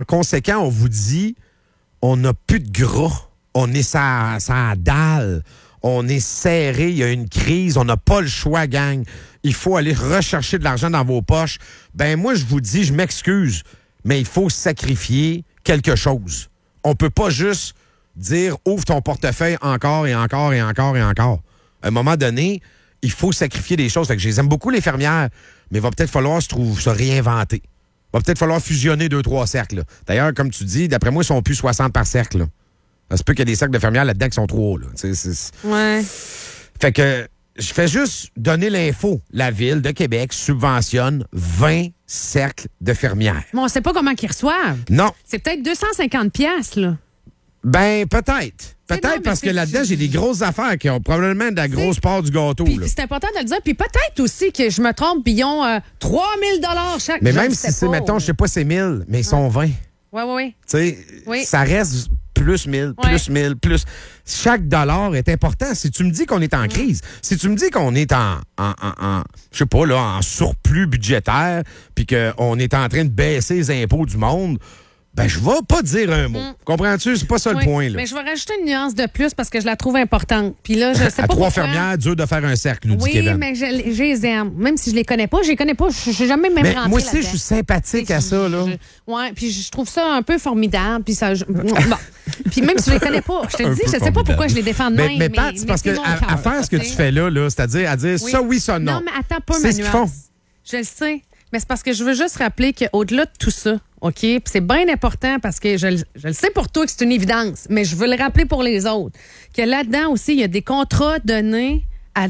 conséquent, on vous dit, on n'a plus de gras. On est ça dalle. On est serré. Il y a une crise. On n'a pas le choix, gang. Il faut aller rechercher de l'argent dans vos poches. Ben moi, je vous dis, je m'excuse, mais il faut sacrifier quelque chose. On peut pas juste dire « Ouvre ton portefeuille encore et encore et encore et encore ». À un moment donné, il faut sacrifier des choses. Fait que je les aime beaucoup, les fermières, mais il va peut-être falloir se réinventer. Il va peut-être falloir fusionner 2-3 cercles. Là. D'ailleurs, comme tu dis, d'après moi, ils sont plus 60 par cercle. Là. Ça se peut qu'il y ait des cercles de fermières là-dedans qui sont trop hauts. Là. Ouais. Fait que je fais juste donner l'info. La Ville de Québec subventionne 20 cercles de fermières. Mais on ne sait pas comment ils reçoivent. Non. C'est peut-être 250 $, là. Ben, peut-être. Non, Peut-être mais parce que c'est- là-dedans, j'ai des grosses affaires qui ont probablement de la grosse part du gâteau. Puis Là. c'est important de le dire. Puis peut-être aussi que je me trompe, puis ils ont 3 000 $ chaque. Mais Je même le si sais c'est, pas. mettons, je sais pas, c'est 1000, mais ils sont 20. Oui. Tu sais, Oui. ça reste plus 1000, plus 1000, plus. Chaque dollar est important. Si tu me dis qu'on est en crise, si tu me dis qu'on est je sais pas, là, en surplus budgétaire, puis qu'on est en train de baisser les impôts du monde, ben, je vais pas dire un mot. Comprends-tu? C'est pas ça le Oui. point, là. Mais je vais rajouter une nuance de plus parce que je la trouve importante. Puis là, je sais pas À 3 pourquoi. fermières, dur de faire un cercle, nous dit Oui, Kevin. mais je les aime. Même si je les connais pas, je les connais pas. Je suis jamais même Mais rentrée moi aussi, là-dedans. je suis sympathique à ça, là. Oui, puis je trouve ça un peu formidable. Puis ça, bon. Puis même si je les connais pas, je te Un dis, peu je sais pas formidable. pourquoi je les défends de Mais, même. mais Pat, c'est parce que c'est mon à cœur, faire ce que tu sais. fais là, c'est-à-dire à dire ça oui, ça non. Non, mais attends pas C'est ma ce qu'ils nuance. font. Je le sais. Mais c'est parce que je veux juste rappeler qu'au-delà de tout ça, OK? Puis c'est bien important parce que je le sais pour toi que c'est une évidence, mais je veux le rappeler pour les autres. Que là-dedans aussi, il y a des contrats donnés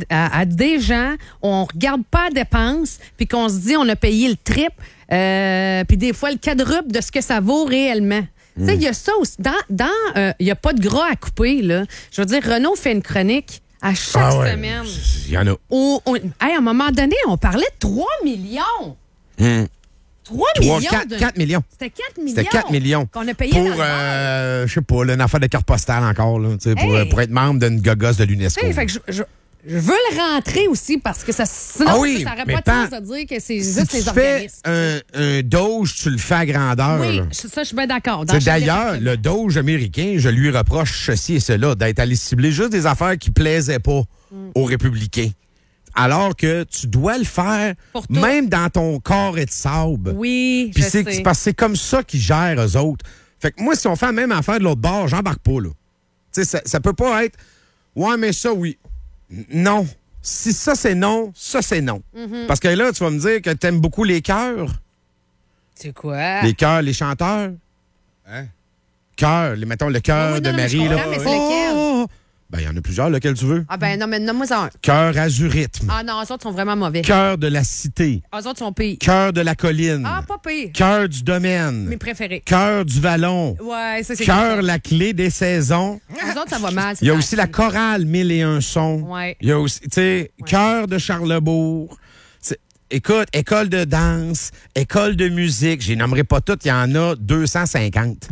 à des gens, on regarde pas la dépense, puis qu'on se dit on a payé le triple, puis des fois le quadruple de ce que ça vaut réellement. Tu sais, il y a ça aussi. Il n'y a pas de gras à couper, là. Je veux dire, Renaud fait une chronique à chaque semaine. Il y en a. Hey, à un moment donné, on parlait de 3 millions. 3 millions. 4 millions. C'était 4 millions. C'était 4 millions. Qu'on a payé pour, dans le beurre. je sais pas, là, une affaire de carte postale encore, là, tu sais, pour être membre d'une gogosse de l'UNESCO. Tu sais, fait que je veux le rentrer aussi parce que sinon, Ah oui, ça n'aurait mais pas de sens de dire que c'est Si juste tu les fais organismes. un Doge, tu le fais à grandeur. Oui, là. ça, je suis bien d'accord. C'est d'ailleurs, le Doge américain, je lui reproche ceci et cela, d'être allé cibler juste des affaires qui plaisaient pas aux républicains. Alors que tu dois le faire Pour tout. même dans ton corps et de sable. Oui, Puis je c'est sais. parce que c'est comme ça qu'ils gèrent, eux autres. Fait que moi, si on fait la même affaire de l'autre bord, j'embarque pas, là. Tu sais, ça peut pas être « Ouais, mais ça, oui. » Non. Si ça, c'est non, ça, c'est non. Parce que là, tu vas me dire que t'aimes beaucoup les chœurs. C'est quoi? Les chœurs, les chanteurs. Hein? Chœurs, mettons le chœur Oui, de non, mais je Marie. comprends, Là. mais c'est lequel? Ben, il y en a plusieurs, lequel tu veux. Ah ben non, mais nomme-moi un. Chœur Azurythme. Ah non, eux autres sont vraiment mauvais. Chœur de la Cité. Eux autres sont pires. Chœur de la Colline. Ah, pas pire. Chœur du Domaine. Mes préférés. Chœur du Vallon. Ouais, ça, c'est Chœur la clé des saisons. Eux autres, ça va mal. Il y a aussi la chorale 1001 sons. Ouais. Il y a aussi, tu sais, Chœur de Charlebourg. Écoute, école de danse, école de musique, je les nommerai pas toutes, il y en a 250.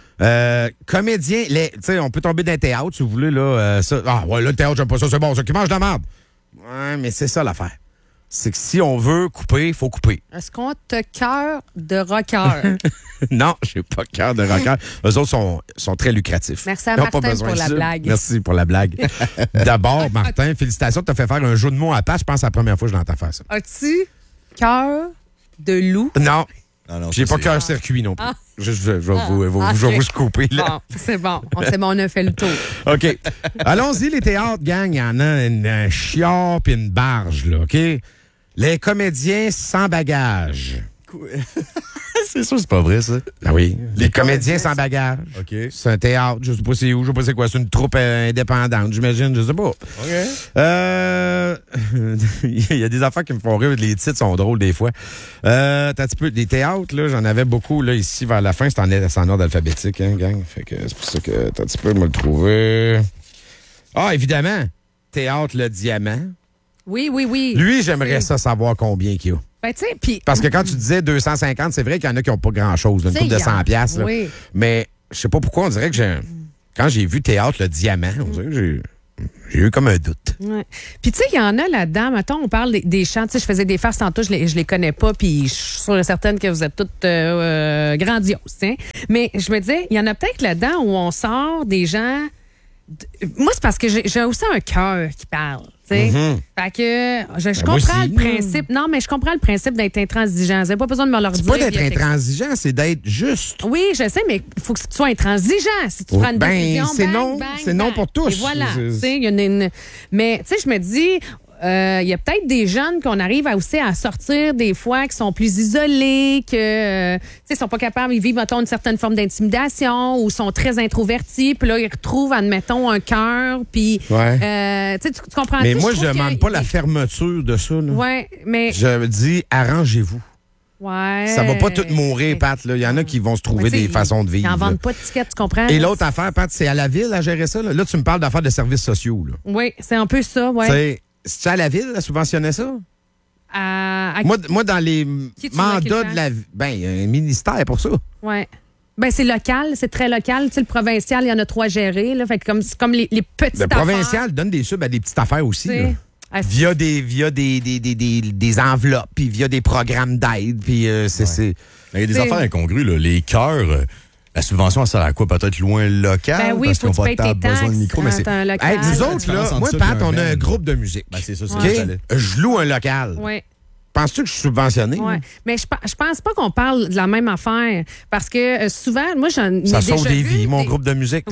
Comédien, tu sais, on peut tomber dans le théâtre, si vous voulez, là. Le théâtre, j'aime pas ça, c'est bon, ça qui mange de la merde. Ouais, mais c'est ça l'affaire. C'est que si on veut couper, il faut couper. Est-ce qu'on te cœur de rocker? Non, j'ai pas cœur de rocker. Eux autres sont très lucratifs. Merci à Ils ont pas Martin besoin pour de la ça. blague. Merci pour la blague. D'abord, Martin, félicitations, tu as fait faire un jeu de mots à Pat. Je pense que c'est la première fois que je l'entends faire ça. As-tu cœur de loup? Non, Non, j'ai ça, pas c'est- cœur circuit non plus. Ah. Je vais vous ok. scooper, là. Bon, c'est bon. On a fait le tour. OK. Allons-y, les théâtres, gang. Il y en a un chiard puis une barge, là, OK? Les comédiens sans bagage. C'est sûr, c'est pas vrai, ça. Ah oui. Les comédiens sans bagage. OK. C'est un théâtre, je sais pas c'est où, je sais pas c'est quoi. C'est une troupe indépendante, j'imagine, je sais pas. Il y a des affaires qui me font rire, les titres sont drôles des fois. T'as un petit peu des théâtres, là, j'en avais beaucoup, là, ici, vers la fin, c'est en ordre alphabétique, hein, gang. Fait que c'est pour ça que t'as un petit peu me le trouver. Ah, évidemment, Théâtre Le Diamant. Oui. Lui, j'aimerais ça savoir combien qu'il y a. Ben, tu sais, puis. Parce que quand tu disais 250, c'est vrai qu'il y en a qui n'ont pas grand-chose, une Tu sais, coupe de il y en- 100 piastres. là. Oui. Mais je sais pas pourquoi, on dirait que quand j'ai vu Théâtre Le Diamant, on dirait que J'ai eu comme un doute. Ouais. Puis, tu sais, il y en a là-dedans. Mettons, on parle des chants. Tu sais, je faisais des farces tantôt, je les connais pas. Puis, je suis sûre et certaine que vous êtes toutes grandioses. Hein? Mais je me disais, il y en a peut-être là-dedans où on sort des gens. Moi, c'est parce que j'ai aussi un cœur qui parle. Fait que je comprends le principe. Non, mais je comprends le principe d'être intransigeant. Vous n'avez pas besoin de me le dire. C'est pas d'être intransigeant, c'est d'être juste. Oui, je sais, mais il faut que tu sois intransigeant. Si tu prends une décision, c'est non. C'est non pour tous. Et voilà. Mais, tu sais, je me dis, il y a peut-être des jeunes qu'on arrive aussi à sortir des fois qui sont plus isolés, que ils sont pas capables, ils vivent, mettons, une certaine forme d'intimidation ou sont très introvertis, puis là, ils retrouvent, admettons, un cœur, puis tu comprends? Mais moi, je demande pas la fermeture de ça. Oui, mais... Je dis, arrangez-vous. Ouais. Ça va pas tout mourir, Pat. Il y en a qui vont se trouver des façons de vivre. Ils n'en vendent pas de tickets, tu comprends? Et l'autre affaire, Pat, c'est à la ville à gérer ça. Là, tu me parles d'affaires de services sociaux. Là. Oui, c'est un peu ça, oui. C'est à la ville à subventionner ça? Moi, dans les mandats de la ville, un ministère pour ça. Oui. C'est local, c'est très local. Tu sais, le provincial, il y en a 3 gérés. Là, fait que comme les petites affaires. Le provincial donne des subs à des petites affaires aussi. Via des enveloppes, puis via des programmes d'aide. Puis il y a des affaires incongrues. Là. Les chœurs... La subvention, elle sert à quoi? Peut-être loin local? Oui, parce qu'ils n'ont pas besoin de micro. Mais c'est... nous autres, là, moi, Pat, on a un groupe de musique. C'est ça, Je loue un local. Oui. Penses-tu que je suis subventionné? Oui. Mais je pense pas qu'on parle de la même affaire. Parce que souvent, moi, ça sauve des vies, mon groupe de musique.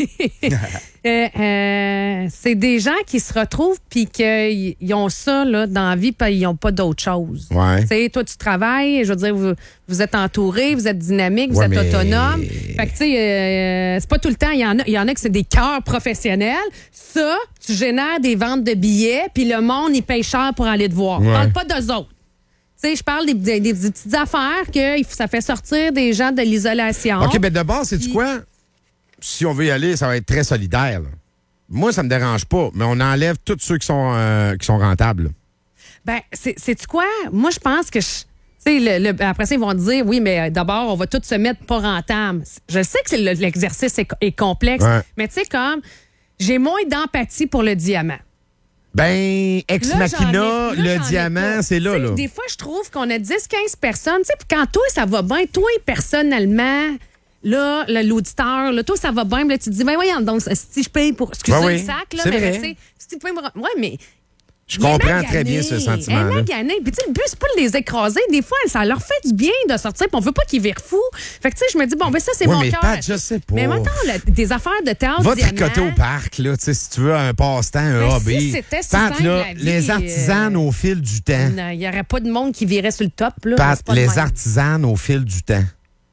C'est des gens qui se retrouvent puis qu'ils ont ça là, dans la vie puis ils n'ont pas d'autre chose. Ouais. T'sais, toi, tu travailles, je veux dire, vous êtes entouré, vous êtes dynamique, vous êtes autonome. Fait que, tu sais, c'est pas tout le temps. Il y en a que c'est des cœurs professionnels. Ça, tu génères des ventes de billets puis le monde, il paye cher pour aller te voir. Ouais. Parle pas d'eux autres. Je parle des petites affaires que ça fait sortir des gens de l'isolation. OK, de base, sais-tu quoi? Si on veut y aller, ça va être très solidaire. Là. Moi, ça me dérange pas, mais on enlève tous ceux qui sont rentables. Sais-tu quoi? Moi, je pense que... après ça, ils vont dire, oui, mais d'abord, on va tous se mettre pas rentables. Je sais que l'exercice est complexe, mais tu sais, comme, j'ai moins d'empathie pour le diamant. Ex machina, le diamant, c'est là. Des fois, je trouve qu'on a 10-15 personnes. Puis quand toi, ça va bien, toi, personnellement, là, l'auditeur, là, toi, ça va bien. Là, tu te dis, voyons, donc, si je paye pour. Excusez le sac, là, c'est mais vrai. si tu payes. Ouais, mais. Je comprends très bien ce sentiment-là. Puis, le but, c'est pas de les écraser. Des fois, ça leur fait du bien de sortir, puis on veut pas qu'ils virent fous. Fait que, tu sais, je me dis, ça, c'est mon cœur. Pat, je sais pas. Mais maintenant, des affaires de théâtre. Va tricoter au parc, là, tu sais, si tu veux un passe-temps, un hobby. Si c'était Pat, là, les artisanes au fil du temps. Il n'y aurait pas de monde qui virait sur le top, là. Pat, les artisanes au fil du temps.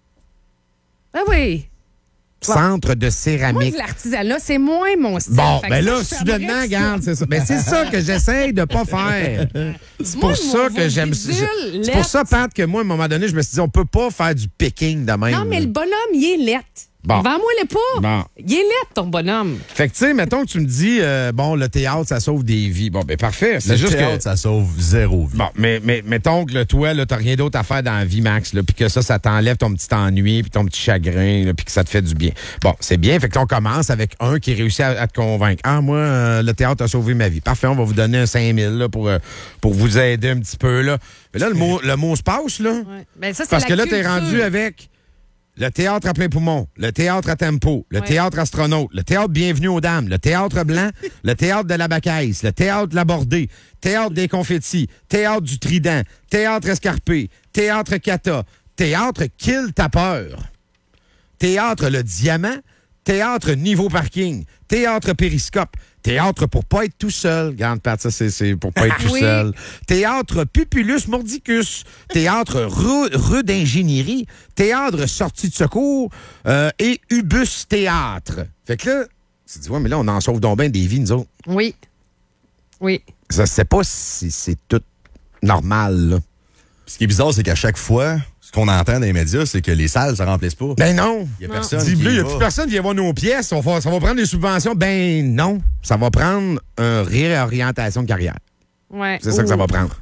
Ah oui. Centre de céramique. Moi, l'artisanat, c'est moins mon style. Bon, là, soudainement, regarde, c'est ça. Mais c'est ça que j'essaye de pas faire. C'est pour ça que j'aime ça. C'est pour ça, Pat, que moi, à un moment donné, je me suis dit, on peut pas faire du picking de même. Non, mais le bonhomme, il est lettre. Bon. Vends-moi-le pas. Bon. Il est lettre, ton bonhomme. Fait que, tu sais, mettons que tu me dis, le théâtre, ça sauve des vies. Bon, parfait. C'est juste que ça sauve 0 vie. Bon, mais mettons que toi, là, t'as rien d'autre à faire dans la vie, Max, là, puis que ça t'enlève ton petit ennui, puis ton petit chagrin, puis que ça te fait du bien. Bon, c'est bien. Fait que on commence avec un qui réussit à te convaincre. Ah, moi, le théâtre a sauvé ma vie. Parfait, on va vous donner un 5 000 là, pour vous aider un petit peu. Là. Mais là, le mot se passe, là. Ouais. Ben, ça, parce que là, t'es rendu avec le théâtre à plein poumon, le théâtre à tempo, le théâtre astronaute, le théâtre Bienvenue aux dames, le théâtre blanc, le théâtre de la Bacaïs, le théâtre de la Bordée, théâtre des confettis, théâtre du Trident, théâtre escarpé, théâtre Kata, théâtre Kill ta peur, théâtre Le Diamant, théâtre Niveau Parking, théâtre Périscope, théâtre pour pas être tout seul. Regarde, Pat, ça, c'est pour pas être tout seul. Théâtre Pupulus Mordicus. Théâtre Rue d'ingénierie. Théâtre Sortie de secours. Et Ubus Théâtre. Fait que là, tu te dis, mais là, on en sauve donc bien des vies, nous autres. Oui. Oui. Ça, c'est pas si c'est tout normal, là. Ce qui est bizarre, c'est qu'à chaque fois, ce qu'on entend dans les médias, c'est que les salles ne se remplissent pas. Ben non. Il n'y a personne. Il n'y a plus personne qui va voir nos pièces. Ça va prendre des subventions. Ben non. Ça va prendre une réorientation de carrière. Ouais. C'est ça que ça va prendre.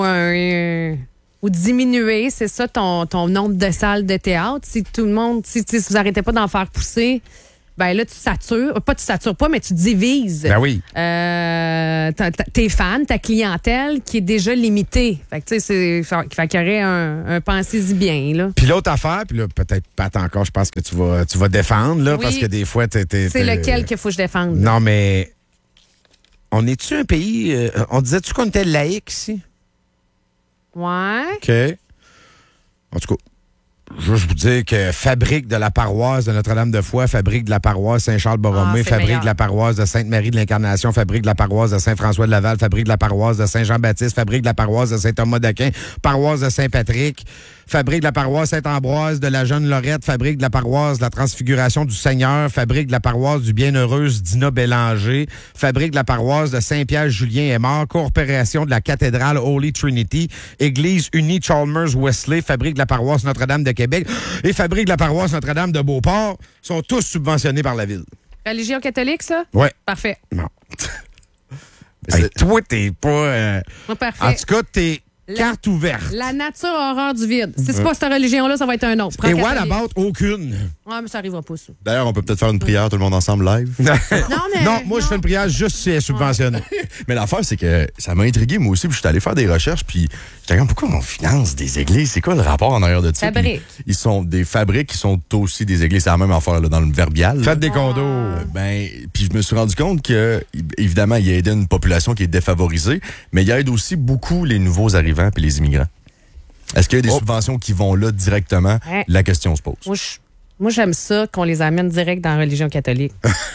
Ou diminuer, c'est ça, ton nombre de salles de théâtre. Si tout le monde, si vous n'arrêtez pas d'en faire pousser, ben là, tu satures. Pas tu satures pas, mais tu divises. Ben oui. Tes fans, ta clientèle qui est déjà limitée. Fait que, tu sais, fait qu'il y aurait un pensez-y bien, là. Puis l'autre affaire, puis là, peut-être pas encore, je pense que tu vas défendre, là, Oui. parce que des fois, C'est lequel qu'il faut que je défende? Non, mais on est-tu un pays... on disait-tu qu'on était laïque ici? Ouais. OK. En tout cas, juste vous dire que fabrique de la paroisse de Notre-Dame-de-Foix, fabrique de la paroisse Saint-Charles-Borromée, c'est fabrique meilleur. de la paroisse de Sainte-Marie de l'Incarnation, fabrique de la paroisse de Saint-François-de-Laval, fabrique de la paroisse de Saint-Jean-Baptiste, fabrique de la paroisse de Saint-Thomas d'Aquin, paroisse de Saint-Patrick, fabrique de la paroisse Saint-Ambroise de la Jeune Lorette, fabrique de la paroisse de la Transfiguration du Seigneur, fabrique de la paroisse du Bienheureuse Dina Bélanger, fabrique de la paroisse de Saint-Pierre-Julien est mort, corporation de la cathédrale Holy Trinity, Église unie Chalmers Wesley, fabrique de la paroisse Notre-Dame de Québec et fabrique de la paroisse Notre-Dame de Beauport sont tous subventionnés par la ville. Religion catholique, ça? Ouais. Parfait. Non. Hey, toi, t'es pas... Parfait. En tout cas, t'es carte ouverte. La nature a horreur du vide. Si c'est pas cette religion-là, ça va être un autre. Prends Et what catholique. about aucune? Ah, mais ça arrivera pas, ça. D'ailleurs, on peut peut-être faire une prière tout le monde ensemble live. Non, mais. Non, moi, je fais une prière juste si elle est subventionnée. Mais l'affaire, c'est que ça m'a intrigué, moi aussi, puis je suis allé faire des recherches, puis j'étais comme, pourquoi on finance des églises? C'est quoi le rapport en arrière de ça? Fabrique. Puis, ils sont des fabriques qui sont aussi des églises. C'est la même affaire là, dans le verbial. Faites des condos. Puis je me suis rendu compte que, évidemment, il aide une population qui est défavorisée, mais il aide aussi beaucoup les nouveaux arrivants puis les immigrants. Est-ce qu'il y a des subventions qui vont là directement? Ouais. La question se pose. Moi, j'aime ça qu'on les amène direct dans la religion catholique.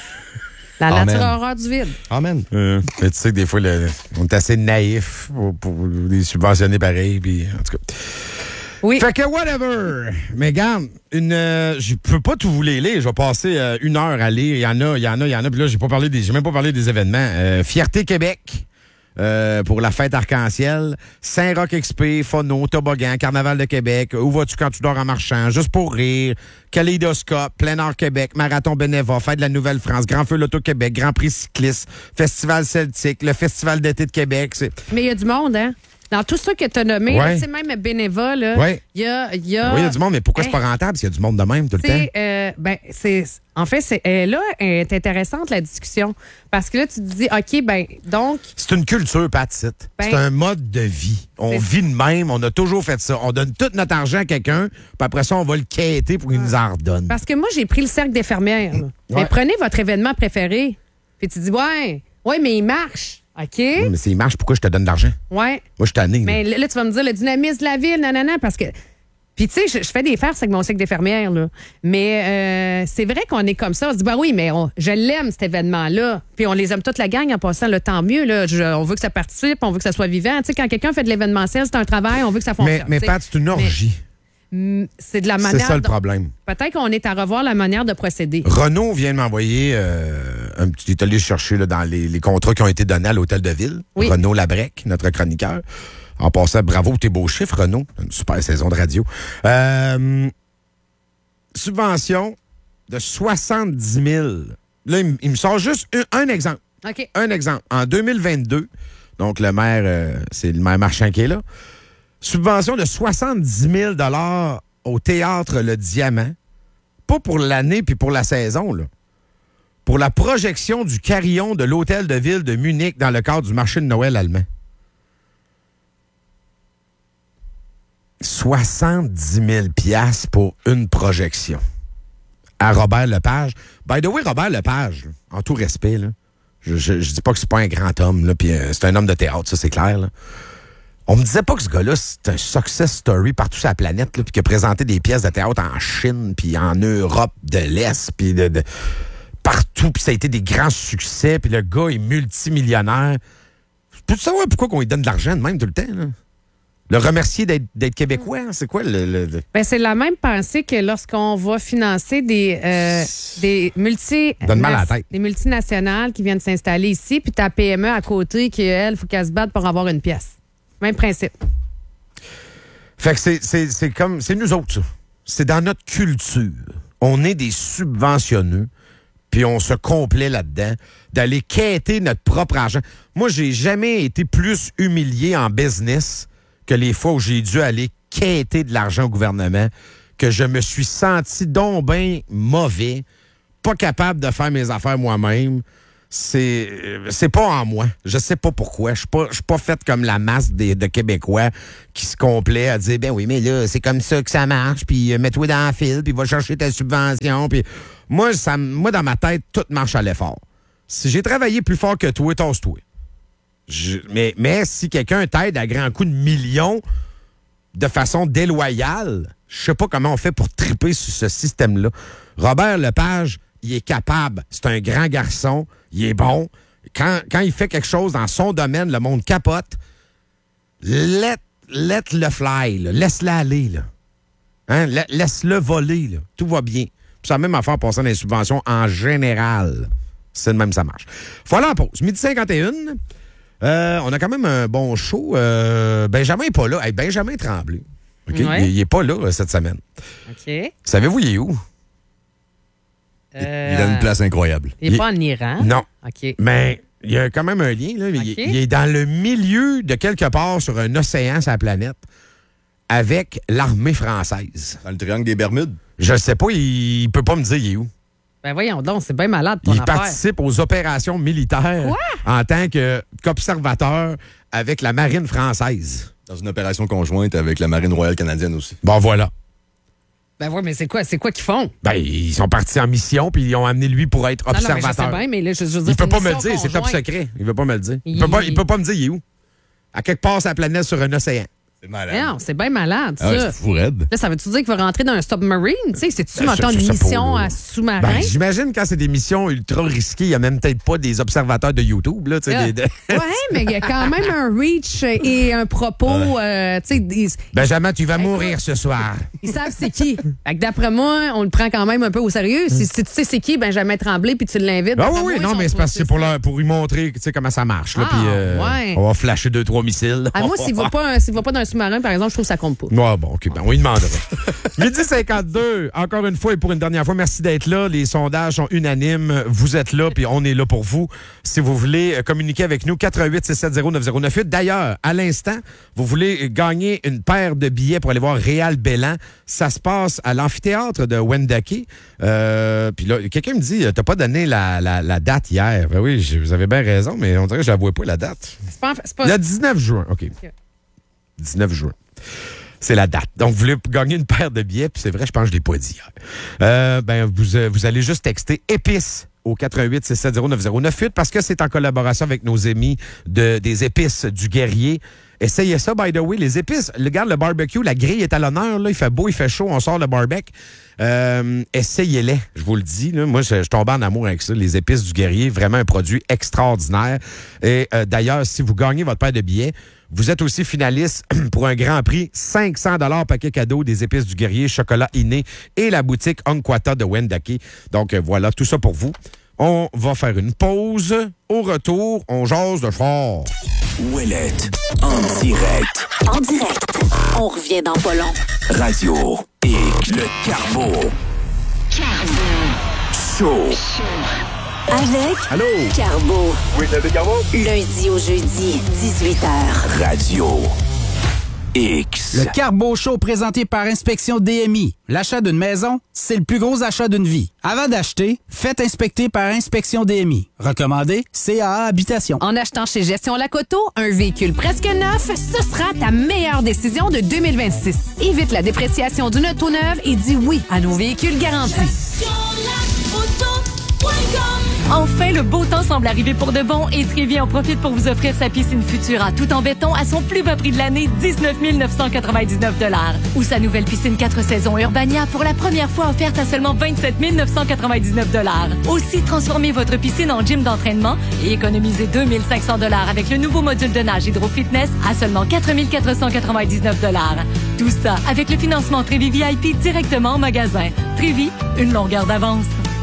La Amen. nature a horreur du vide. Amen. Mais tu sais que des fois, on est assez naïfs pour les subventionner pareil. Puis, en tout cas. Oui. Fait que whatever. Mais regarde, je peux pas tout vous les lire. Je vais passer 1 heure à lire. Il y en a. Puis là, j'ai même pas parlé des événements. Fierté Québec. Pour la fête arc-en-ciel, Saint-Roch XP, Phono, Toboggan, Carnaval de Québec, Où vas-tu quand tu dors en marchant, Juste pour rire, Kaléidoscope, Plein Nord Québec, Marathon Bénéva, Fête de la Nouvelle-France, Grand Feu L'Auto-Québec, Grand Prix cycliste, Festival celtique, le Festival d'été de Québec. Mais il y a du monde, hein? Dans tout ça que tu as nommé, Ouais. tu sais, même bénévole, là, Ouais. il y a. Oui, il y a du monde, mais pourquoi c'est pas rentable s'il y a du monde de même tout le temps? En fait, là, est intéressante la discussion. Parce que là, tu te dis, OK, ben, donc. C'est une culture, Pat, c'est un mode de vie. On vit de même, on a toujours fait ça. On donne tout notre argent à quelqu'un, puis après ça, on va le quêter pour qu'il nous en redonne. Parce que moi, j'ai pris le cercle des fermières. là. Mais prenez votre événement préféré. Puis tu dis, ouais, mais il marche. OK? Oui, mais s'il marche, pourquoi je te donne de l'argent? Ouais. Moi, je suis tanné. Mais là, tu vas me dire le dynamisme de la ville, nanana, parce que. Puis, tu sais, je fais des farces avec mon cercle des fermières, là. Mais c'est vrai qu'on est comme ça. On se dit, bah oui, mais je l'aime, cet événement-là. Puis, on les aime toute la gang en passant le temps mieux, là. On veut que ça participe, on veut que ça soit vivant. Tu sais, quand quelqu'un fait de l'événementiel, c'est un travail, on veut que ça fonctionne. Mais Pat, c'est une orgie. C'est de la manière. C'est ça le problème. Peut-être qu'on est à revoir la manière de procéder. Renaud vient de m'envoyer un petit. Il est allé chercher là, dans les contrats qui ont été donnés à l'Hôtel de Ville. Oui. Renaud Labrec, notre chroniqueur. En passant, bravo, tes beaux chiffres, Renaud. Une super saison de radio. Subvention de 70 000. Là, il me sort juste un exemple. OK. Un exemple. En 2022, donc le maire, c'est le maire Marchand qui est là. Subvention de 70 000 au Théâtre Le Diamant. Pas pour l'année puis pour la saison, là. Pour la projection du carillon de l'Hôtel de Ville de Munich dans le cadre du marché de Noël allemand. 70 000 $ pour une projection. À Robert Lepage. By the way, Robert Lepage, en tout respect, là, je dis pas que c'est pas un grand homme, là, puis c'est un homme de théâtre, ça c'est clair, là. On me disait pas que ce gars-là, c'est un success story partout sur la planète, puis qu'il a présenté des pièces de théâtre en Chine, puis en Europe de l'Est, puis de partout, puis ça a été des grands succès, puis le gars est multimillionnaire. Peux-tu savoir pourquoi qu'on lui donne de l'argent de même tout le temps, là? Le remercier d'être québécois, c'est quoi le... Ben, c'est la même pensée que lorsqu'on va financer des Donne mal à la tête. des multinationales qui viennent s'installer ici, puis ta PME à côté qui, elle, faut qu'elle se batte pour avoir une pièce. Même principe. Fait que c'est comme... C'est nous autres, ça. C'est dans notre culture. On est des subventionneux, puis on se complaît là-dedans, d'aller quêter notre propre argent. Moi, j'ai jamais été plus humilié en business que les fois où j'ai dû aller quêter de l'argent au gouvernement, que je me suis senti donc bien mauvais pas capable de faire mes affaires moi-même. C'est pas en moi. Je sais pas pourquoi. Je suis pas fait comme la masse de Québécois qui se complaît à dire, ben oui, mais là, c'est comme ça que ça marche, puis mets-toi dans le fil, puis va chercher ta subvention. Puis moi, dans ma tête, tout marche à l'effort. Si j'ai travaillé plus fort que toi, tasse-toi. Mais si quelqu'un t'aide à grands coups de millions de façon déloyale, je sais pas comment on fait pour triper sur ce système-là. Robert Lepage, il est capable. C'est un grand garçon. Il est bon. Quand il fait quelque chose dans son domaine, le monde capote. Let le fly. Là. Laisse-le aller. Là. Hein? Laisse-le voler. Là. Tout va bien. Puis c'est la même affaire passant dans les subventions en général. C'est le même, ça marche. Voilà en pause. 12h51. On a quand même un bon show. Benjamin n'est pas là. Hey, Benjamin Tremblay. Okay? Ouais. Il n'est pas là cette semaine. OK. Savez-vous, il est où? Il a une place incroyable. Il n'est pas en Iran? Non. OK. Mais il y a quand même un lien. Là. OK. Il est dans le milieu de quelque part sur un océan sur la planète avec l'armée française. Dans le triangle des Bermudes? Je sais pas, il peut pas me dire il est où. Ben voyons donc, c'est bien malade ton Il affaire. participe aux opérations militaires en tant qu'observateur avec la marine française. Dans une opération conjointe avec la Marine royale canadienne aussi. Bon, voilà. Ben ouais, mais c'est quoi qu'ils font? Ben, ils sont partis en mission puis ils ont amené lui pour être Non, mais je observateur. sais bien, mais là, je veux dire, Il peut c'est pas une me le mission dire, c'est top conjointe. secret. Il veut pas me le dire. Il Il peut pas me dire il est où. À quelque part sur la planète sur un océan. C'est malade. Non, c'est bien malade, ça. Ah ouais, c'est fou raide. Là, ça veut-tu dire qu'il va rentrer dans un submarine? Tu sais, c'est-tu, Ben, mettons, je une sais pas, mission là. à sous-marin? Ben, j'imagine quand c'est des missions ultra risquées, il n'y a même peut-être pas des observateurs de YouTube. Là, tu sais, Ouais, mais il y a quand même un reach et un propos. Tu sais, Benjamin, tu vas mourir ce soir. ils savent c'est qui. Fait que d'après moi, on le prend quand même un peu au sérieux. Si tu sais c'est qui, Benjamin Tremblay, puis tu l'invites. Ah d'après oui, moi, oui, non, ils mais sont c'est parce que c'est trop pour lui montrer tu sais, comment ça marche. Là, Ah, puis, ouais. on va flasher 2-3 missiles. Ah, moi, s'il va pas dans un sous-marin, par exemple, je trouve que ça compte pas. Ouais, bon, OK, ben, on lui demandera. 12h52, encore une fois et pour une dernière fois, merci d'être là. Les sondages sont unanimes. Vous êtes là, puis on est là pour vous. Si vous voulez communiquer avec nous, 418-670-9098. D'ailleurs, à l'instant, vous voulez gagner une paire de billets pour aller voir Réal Bélan. Ça se passe à l'amphithéâtre de Wendake. Puis là, quelqu'un me dit, t'as pas donné la date hier. Ben oui, vous avez bien raison, mais on dirait que je la vois pas, la date. C'est pas... Le 19 juin, OK. 19 juin. C'est la date. Donc, vous voulez gagner une paire de billets, puis c'est vrai, je pense que je ne l'ai pas dit hier. Vous allez juste texter épices au 418-670-9098 parce que c'est en collaboration avec nos amis des épices du Guerrier. Essayez ça, by the way. Les épices, regarde le barbecue, la grille est à l'honneur. Là, il fait beau, il fait chaud, on sort le barbecue. Essayez-les, je vous le dis. Là. Moi, je tombe en amour avec ça. Les épices du Guerrier, vraiment un produit extraordinaire. Et d'ailleurs, si vous gagnez votre paire de billets, vous êtes aussi finaliste pour un grand prix, 500 $ paquet cadeau des épices du Guerrier, chocolat inné et la boutique Onkwata de Wendake. Donc voilà, tout ça pour vous. On va faire une pause. Au retour, on jase de fort. Ouellette, en direct. En direct. On revient dans pas long. Radio X, le Carbo. Show. Avec Allô? Carbo. Oui, t'as Carbo? Lundi au jeudi, 18h. Radio X. Le Carbo Show présenté par Inspection DMI. L'achat d'une maison, c'est le plus gros achat d'une vie. Avant d'acheter, faites inspecter par Inspection DMI. Recommandé, CAA Habitation. En achetant chez Gestion Lacoto, un véhicule presque neuf, ce sera ta meilleure décision de 2026. Évite la dépréciation d'une auto neuve et dis oui à nos véhicules garantis. Enfin, le beau temps semble arriver pour de bon et Trévi en profite pour vous offrir sa piscine Futura tout en béton à son plus bas prix de l'année, 19 999 $. Ou sa nouvelle piscine 4 saisons Urbania pour la première fois offerte à seulement 27 999 $. Aussi, transformez votre piscine en gym d'entraînement et économisez 2 500 $ avec le nouveau module de nage Hydro Fitness à seulement 4 499 $. Tout ça avec le financement Trévi VIP directement au magasin. Trévi, une longueur d'avance.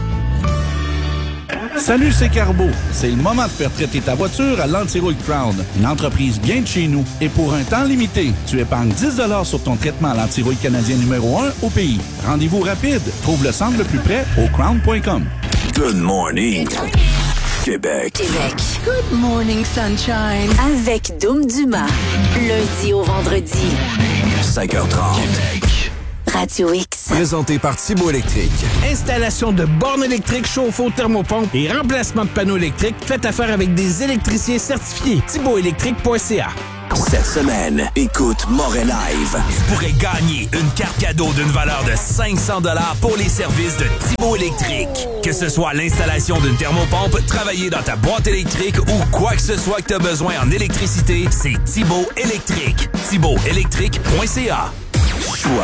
Salut, c'est Carbo. C'est le moment de faire traiter ta voiture à l'Antirouille Crown, une entreprise bien de chez nous. Et pour un temps limité, tu épargnes 10 $ sur ton traitement à l'antirouille canadien numéro 1 au pays. Rendez-vous rapide. Trouve le centre le plus près au crown.com. Good morning. Québec. Good morning, sunshine. Avec Doom Dumas. Lundi au vendredi. 5h30. Radio X. Présenté par Thibault Électrique. Installation de bornes électriques, chauffe-eau, thermopompe et remplacement de panneaux électriques. Faites affaire avec des électriciens certifiés. ThibaultElectrique.ca. Cette semaine, écoute Moret Live. Tu pourrais gagner une carte cadeau d'une valeur de 500 $ pour les services de Thibault Électrique. Que ce soit l'installation d'une thermopompe, travailler dans ta boîte électrique ou quoi que ce soit que tu as besoin en électricité, c'est Thibault Électrique. ThibaultElectrique.ca.